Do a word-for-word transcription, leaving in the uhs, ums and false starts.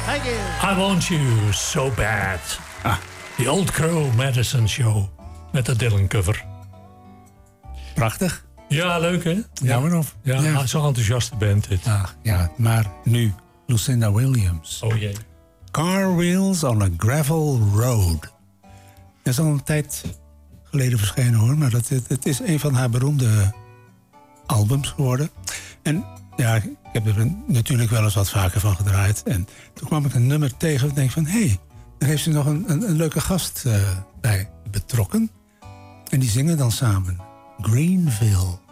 Thank you. I Want You So Bad. Ah. The Old Crow Medicine Show. Met de Dylan cover. Prachtig. Ja, leuk hè? Ja, waarom? Ja, Ja. zo'n enthousiaste band dit. Ach, ja, maar nu Lucinda Williams. Oh jee. Car Wheels on a Gravel Road. Dat is al een tijd geleden verschenen hoor. Maar dat, het, het is een van haar beroemde albums geworden. En ja, ik heb er natuurlijk wel eens wat vaker van gedraaid. En toen kwam ik een nummer tegen en denk van... hé, hey, daar heeft ze nog een, een, een leuke gast uh, bij betrokken. En die zingen dan samen. Greenville.